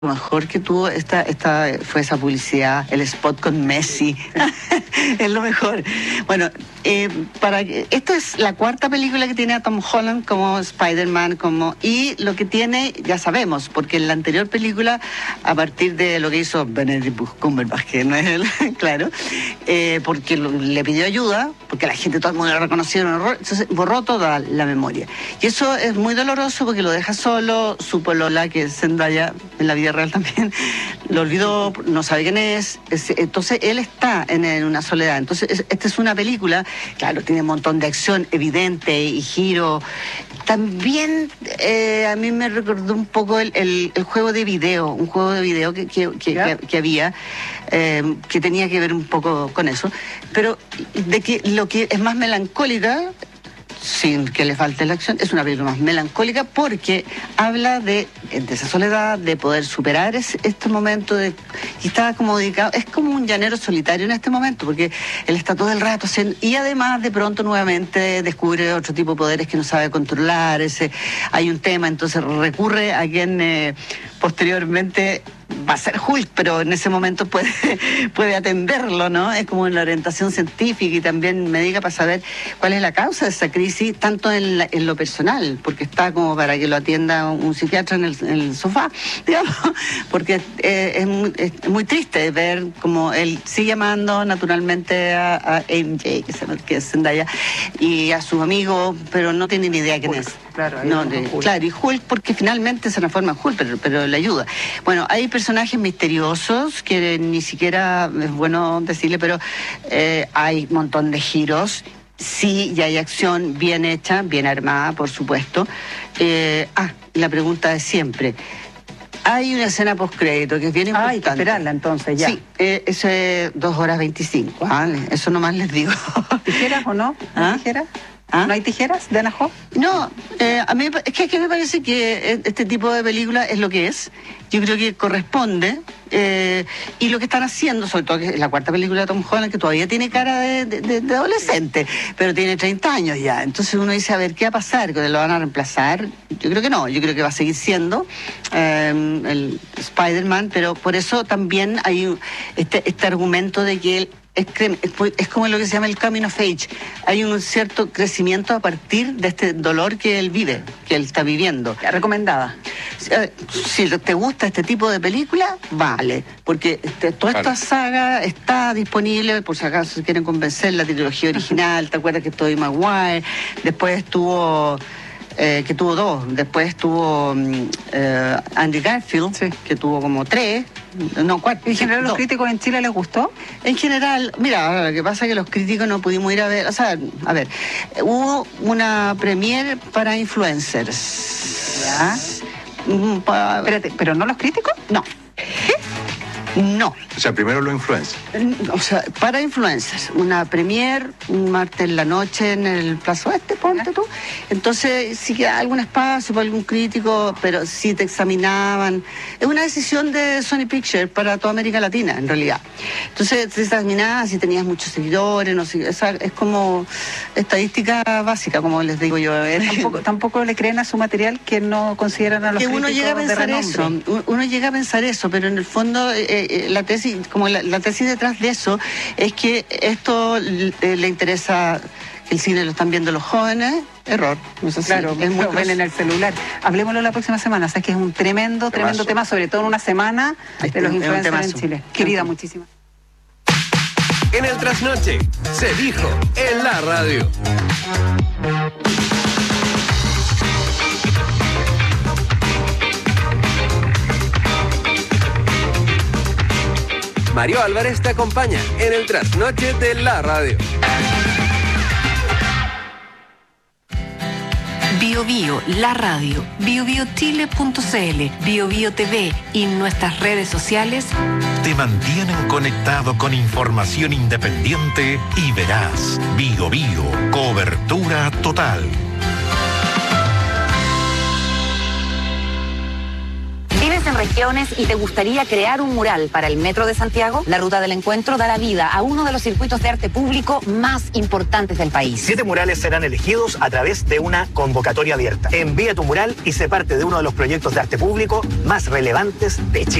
Lo mejor que tuvo fue esa publicidad, el spot con Messi. Es lo mejor. Bueno, esta es la cuarta película que tiene a Tom Holland como Spider-Man, y lo que tiene, ya sabemos, porque en la anterior película, a partir de lo que hizo Benedict Cumberbatch, que no es él, claro, porque le pidió ayuda, porque la gente, todo el mundo lo reconocieron, entonces borró toda la memoria. Y eso es muy doloroso porque lo deja solo, su polola, que es Zendaya, en la vida real también, lo olvidó, no sabe quién es, entonces él está en una soledad. Entonces esta es una película, claro, tiene un montón de acción evidente y giro. También a mí me recordó un poco el juego de video, un juego de video que había, que tenía que ver un poco con eso, pero de que lo que es más melancólica, sin que le falte la acción, es una película más melancólica porque habla de esa soledad, de poder superar este momento, y está como dedicado, es como un llanero solitario en este momento, porque él está todo el rato y además de pronto nuevamente descubre otro tipo de poderes que no sabe controlar, hay un tema, entonces recurre a quien posteriormente va a ser Hulk, pero en ese momento puede atenderlo, ¿no? Es como la orientación científica y también médica para saber cuál es la causa de esa crisis, tanto en lo personal, porque está como para que lo atienda un psiquiatra en el sofá, digamos, porque es muy triste ver cómo él sigue amando naturalmente a MJ, que es Zendaya, y a sus amigos, pero no tiene ni idea quién es. Claro, claro, y Hulk porque finalmente se transforma en Hulk, pero le ayuda. Bueno, hay personajes misteriosos que ni siquiera es bueno decirle, pero hay un montón de giros. Sí, y hay acción bien hecha, bien armada, por supuesto. La pregunta de siempre. Hay una escena postcrédito que es bien importante. Hay que esperarla entonces ya. Sí, eso es 2:25. Eso nomás les digo. ¿Tijeras o no? ¿No tijeras? ¿No hay tijeras de Ana Hoff? No, a mí es que me parece que este tipo de película es lo que es. Yo creo que corresponde. Y lo que están haciendo, sobre todo que es la cuarta película de Tom Holland, que todavía tiene cara de adolescente, pero tiene 30 años ya. Entonces uno dice, a ver, ¿qué va a pasar? ¿Que lo van a reemplazar? Yo creo que no. Yo creo que va a seguir siendo el Spider-Man, pero por eso también hay este argumento de que él es como lo que se llama el coming of age. Hay un cierto crecimiento a partir de este dolor que él vive, que él está viviendo. ¿Recomendada? Si te gusta este tipo de película, vale, porque toda esta saga está disponible, por si acaso se quieren convencer, la trilogía original. ¿Te acuerdas que Tobey Maguire? Después estuvo que tuvo 2, después estuvo Andrew Garfield, sí, que tuvo como 3, no, 4. ¿En general los críticos en Chile les gustó? En general, mira, lo que pasa es que los críticos no pudimos ir a ver, o sea, a ver, hubo una premiere para influencers. ¿Ya? Espérate, ¿pero no los críticos? No. ¿Qué? No. O sea, primero los influencers. O sea, para influencers. Una premier, un martes en la noche en el Plaza Oeste, ponte tú. Entonces, sí que hay algún espacio para algún crítico, pero sí te examinaban. Es una decisión de Sony Pictures para toda América Latina, en realidad. Entonces, te examinaban si tenías muchos seguidores, no sé, es como estadística básica, como les digo yo. Tampoco le creen a su material que no consideran a los críticos de renombre. Uno llega a pensar eso, pero en el fondo la tesis, como la tesis detrás de eso es que esto le interesa, que el cine lo están viendo los jóvenes. Error. No sé, claro, es muy ven en el celular. Hablemoslo la próxima semana. O sea, es que es un tremendo tema, sobre todo en una semana de los influencers en Chile. Querida, muchísimas. En el trasnoche se dijo en la radio. Mario Álvarez te acompaña en el trasnoche de la radio. Bio Bio, la radio, biobiochile.cl, Bio Bio TV y nuestras redes sociales te mantienen conectado con información independiente y veraz. Bio Bio, cobertura total. ¿Vives en regiones y te gustaría crear un mural para el Metro de Santiago, la Ruta del Encuentro dará vida a uno de los circuitos de arte público más importantes del país. 7 murales serán elegidos a través de una convocatoria abierta. Envía tu mural y sé parte de uno de los proyectos de arte público más relevantes de Chile.